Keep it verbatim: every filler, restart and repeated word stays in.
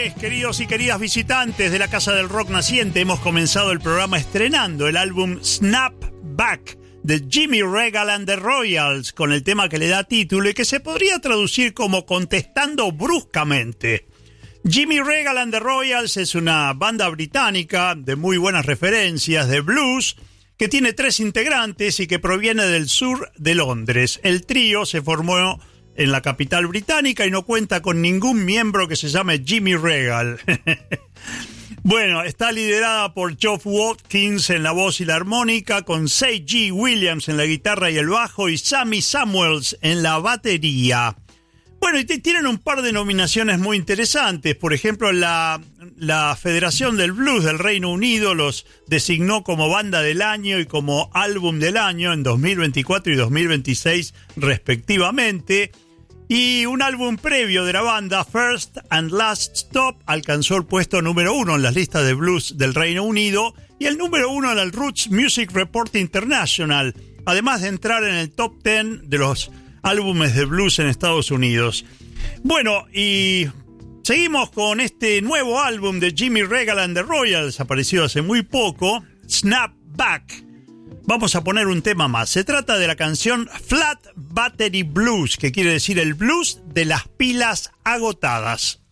tardes, queridos y queridas visitantes de la Casa del Rock Naciente. Hemos comenzado el programa estrenando el álbum Snap Back de Jimmy Regal and the Royals, con el tema que le da título y que se podría traducir como Contestando Bruscamente. Jimmy Regal and the Royals es una banda británica de muy buenas referencias de blues que tiene tres integrantes y que proviene del sur de Londres. El trío se formó en la capital británica y no cuenta con ningún miembro que se llame Jimmy Regal. Bueno, está liderada por Geoff Watkins en la voz y la armónica, con C G Williams en la guitarra y el bajo y Sammy Samuels en la batería. Bueno, y tienen un par de nominaciones muy interesantes. Por ejemplo, la, la Federación del Blues del Reino Unido los designó como banda del año y como álbum del año en dos mil veinticuatro y dos mil veintiséis respectivamente. Y un álbum previo de la banda, First and Last Stop, alcanzó el puesto número uno en las listas de blues del Reino Unido y el número uno en el Roots Music Report International, además de entrar en el top diez de los álbumes de blues en Estados Unidos. Bueno, y seguimos con este nuevo álbum de Jimmy Regal and the Royals, aparecido hace muy poco, Snap Back. Vamos a poner un tema más. Se trata de la canción Flat Battery Blues, que quiere decir el blues de las pilas agotadas.